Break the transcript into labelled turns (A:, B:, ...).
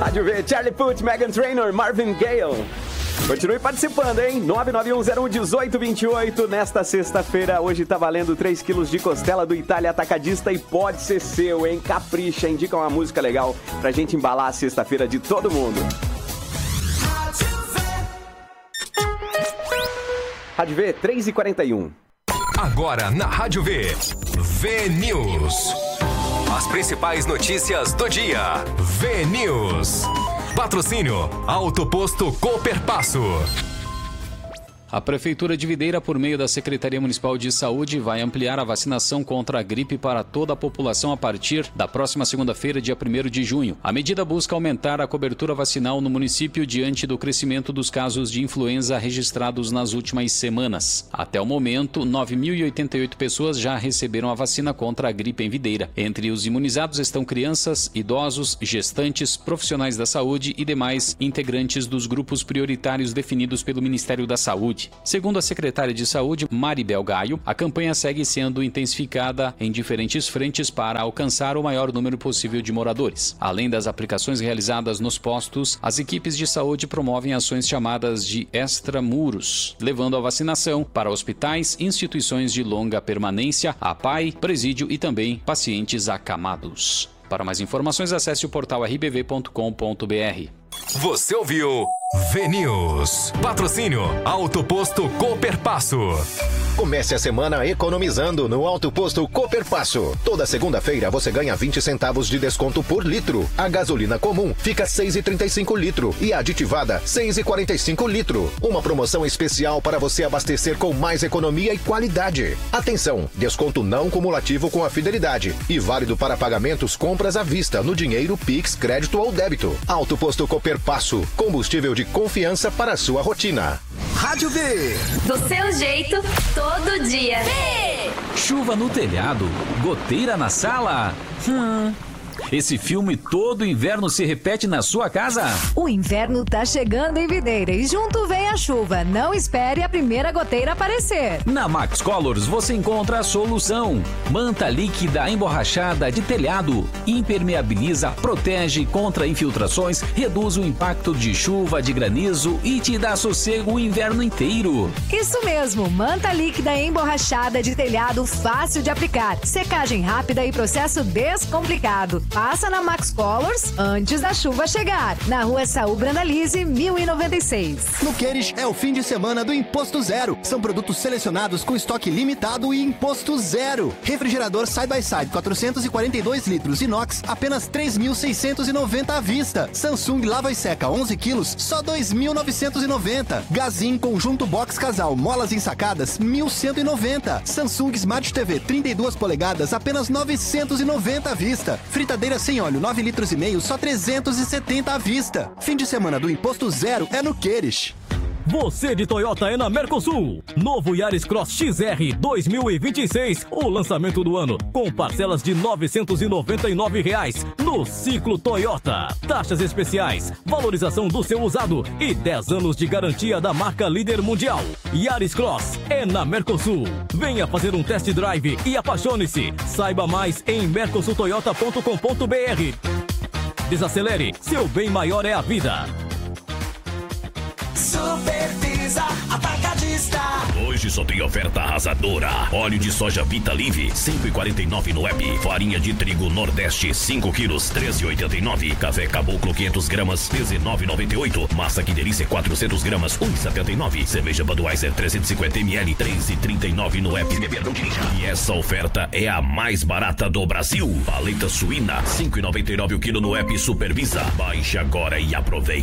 A: Rádio V, Charlie Puth, Meghan Trainor, Marvin Gaye. Continue participando, hein? 991011828. Nesta sexta-feira, hoje tá valendo 3 quilos de costela do Itália Atacadista e pode ser seu, hein? Capricha, indica uma música legal pra gente embalar a sexta-feira de todo mundo. Rádio V, 3h41.
B: Agora na Rádio V, V-News. As principais notícias do dia. V-News. Patrocínio Auto Posto Cooperpasso.
C: A Prefeitura de Videira, por meio da Secretaria Municipal de Saúde, vai ampliar a vacinação contra a gripe para toda a população a partir da próxima segunda-feira, dia 1º de junho. A medida busca aumentar a cobertura vacinal no município diante do crescimento dos casos de influenza registrados nas últimas semanas. Até o momento, 9.088 pessoas já receberam a vacina contra a gripe em Videira. Entre os imunizados estão crianças, idosos, gestantes, profissionais da saúde e demais integrantes dos grupos prioritários definidos pelo Ministério da Saúde. Segundo a secretária de Saúde, Maribel Gaio, a campanha segue sendo intensificada em diferentes frentes para alcançar o maior número possível de moradores. Além das aplicações realizadas nos postos, as equipes de saúde promovem ações chamadas de extramuros, levando a vacinação para hospitais, instituições de longa permanência, APAI, presídio e também pacientes acamados. Para mais informações, acesse o portal rbv.com.br.
B: Você ouviu V-News. Patrocínio Auto Posto Cooperpasso.
D: Comece a semana economizando no Auto Posto Cooperpasso. Toda segunda-feira você ganha 20 centavos de desconto por litro. A gasolina comum fica 6,35 litro e a aditivada 6,45 litro. Uma promoção especial para você abastecer com mais economia e qualidade. Atenção, desconto não cumulativo com a fidelidade e válido para pagamentos compras à vista no dinheiro, Pix, crédito ou débito. Auto Posto Cooperpasso, combustível de confiança para a sua rotina.
E: Rádio V.
F: Do seu jeito, todo dia.
G: Chuva no telhado, goteira na sala. Esse filme todo inverno se repete na sua casa?
H: O inverno tá chegando em Videira e junto vem a chuva. Não espere a primeira goteira aparecer.
G: Na Max Colors você encontra a solução. Manta líquida emborrachada de telhado. Impermeabiliza, protege contra infiltrações, reduz o impacto de chuva, de granizo e te dá sossego o inverno inteiro.
H: Isso mesmo, manta líquida emborrachada de telhado fácil de aplicar. Secagem rápida e processo descomplicado. Passa na Max Colors antes da chuva chegar. Na rua Saul Brandalize, 1096.
E: No Queires é o fim de semana do Imposto Zero. São produtos selecionados com estoque limitado e imposto zero. Refrigerador Side by Side 442 litros inox, apenas 3.690 à vista. Samsung Lava e Seca 11 quilos, só 2.990. Gazin Conjunto Box Casal molas ensacadas, 1.190. Samsung Smart TV 32 polegadas, apenas 990 à vista. Fritadeira sem óleo 9 litros e meio, só 370 à vista. Fim de semana do Imposto Zero é no Queires.
I: Você de Toyota é na Mercosul. Novo Yaris Cross XR 2026, o lançamento do ano, com parcelas de R$ 999 no Ciclo Toyota. Taxas especiais, valorização do seu usado e 10 anos de garantia da marca líder mundial. Yaris Cross é na Mercosul. Venha fazer um test drive e apaixone-se. Saiba mais em mercosultoyota.com.br. Desacelere, seu bem maior é a vida.
J: Super Pizza Atacadista.
K: Hoje só tem oferta arrasadora. Óleo de soja Vita Live, 5,49 no app. Farinha de trigo Nordeste, 5 quilos, 13,89. Café Caboclo, 500 gramas, 19,98. Massa Que Delícia, 400 gramas, 1,79. Cerveja Budweiser, 350 ml, 3,39 no app. Beber não dirija. E essa oferta é a mais barata do Brasil. Paleta suína, 5,99 o quilo no app Supervisa. Baixe agora e aproveite.